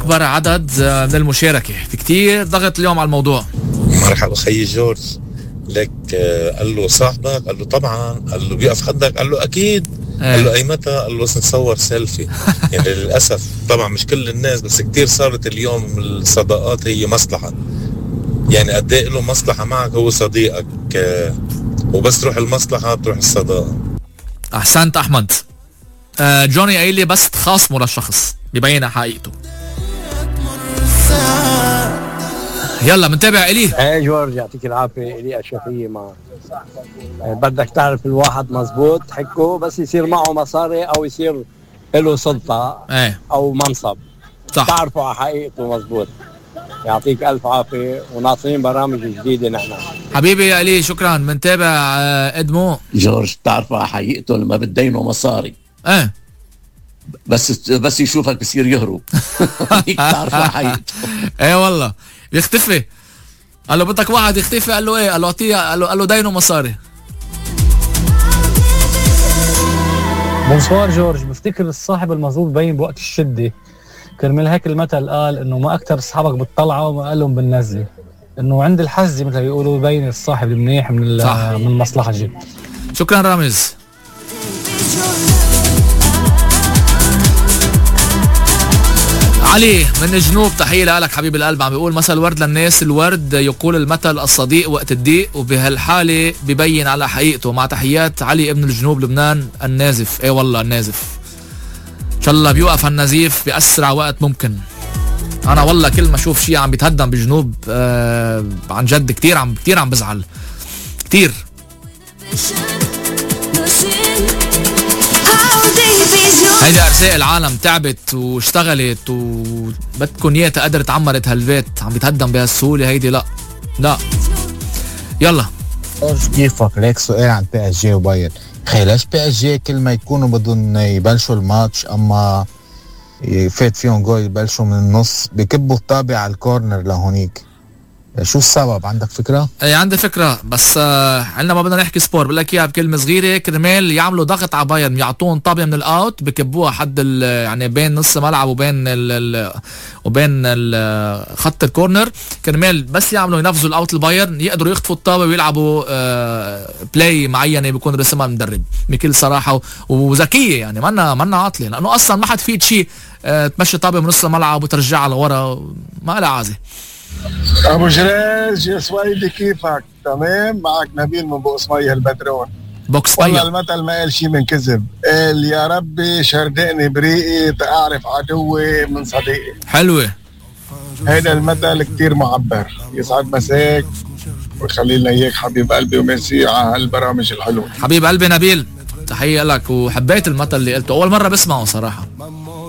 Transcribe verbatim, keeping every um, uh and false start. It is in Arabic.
اكبر عدد من المشاركه، في كتير ضغط اليوم على الموضوع. مرحبا خيي جورج، لك قال له صاحبك؟ قال له طبعا. قال له بيقف خدك؟ قال له اكيد. ايه. قال له اي متى؟ قال له بس نصور سيلفي. يعني للاسف طبعا مش كل الناس، بس كتير صارت اليوم الصداقات هي مصلحه. يعني قد ايه له مصلحه معك هو صديقك، وبس تروح المصلحه بتروح الصداقه. احسنت احمد. آه جوني قايل لي بس تخاصموا للشخص بيبين حقيقته. يلا منتابع إلي. ايه جورج يعطيك العافيه. إلي أشرفية مع بدك تعرف الواحد مزبوط حكه بس يصير معه مصاري او يصير له سلطه ايه او منصب، صح، تعرفوا على حقيقته مزبوط. يعطيك الف عافيه وناصرين برامج جديده نحن. حبيبي يا إلي شكرا. منتابع ادمو. جورج بتعرفوا على حقيقته لما بتدينه مصاري ايه بس بس يشوفك بصير يهرب. هيك بتعرفوا على حقيقته. ايه والله بيختفي. قال له بدك واحد يختفي؟ قال له ايه؟ قال له اعطيه، قال له قال له دينه مصاري. بونسوار جورج، بفتكر الصاحب المظلوم بين بوقت الشده، كرمال هيك المثل قال انه ما اكثر اصحابك بالطلعه وما قالهم بالنزله، انه عند الحزه مثل بيقولوا بين الصاحب المنيح من من المصلحه جد. شكرا رامز. علي من الجنوب تحية لك حبيب القلب، عم بيقول مثل ورد للناس الورد يقول المثل الصديق وقت الضيق، وبهالحالة ببين على حقيقته. مع تحيات علي ابن الجنوب لبنان النازف. ايه والله النازف ان شاء الله بيوقف النزيف بأسرع وقت ممكن. انا والله كل ما اشوف شيء عم بيتهدم بالجنوب آه عن جد كتير عم كتير عم بزعل كتير. هيدي ارزاق العالم، تعبت واشتغلت وبدكن اياها تقدر تعمرت هالبيت، عم بيتهدم بهالسهوله هيدي. لا لا يلا. كيفك؟ ليك سؤال عن بي اس جي وبايرن. خي ليش بي اس جي كل ما يكونوا بدهم يبلشوا الماتش اما يفات فيهم جول يبلشوا من النص بكبوا الطابع على الكورنر لهونيك؟ شو السبب؟ عندك فكرة؟ ايه عندي فكرة، بس آه عندنا ما بدنا نحكي سبور، بقول لك اياها بكلمة صغيرة، كرمال يعملوا ضغط على بايرن، يعطون طابية من الاوت بكبوها حد يعني بين نص ملعب وبين ال ال وبين ال خط الكورنر، كرمال بس يعملوا ينفذوا الاوت البايرن يقدروا يخطفوا الطابة ويلعبوا آه بلاي معينة بيكون رسمها المدرب بكل صراحة وذكية. يعني منا منا عاطلة، لانه اصلا ما حد فيد شيء آه تمشي طابة من نص الملعب وترجعها لورا، ما لها عازة. ابو جريج يا سويدي كيفك؟ تمام. معك نبيل من بوكس ميه البترون. بوكس ميه. والله المثل ما قال شيء من كذب، قال يا ربي شردقني بريقي تأعرف عدوي من صديقي. حلوه هيدا المثل كتير معبر. يسعد مساك ويخلي لنا اياك حبيب قلبي، وميرسي على هالبرامج الحلوه. حبيب قلبي نبيل تحيه لك، وحبيت المثل اللي قلته، اول مره بسمعه صراحه.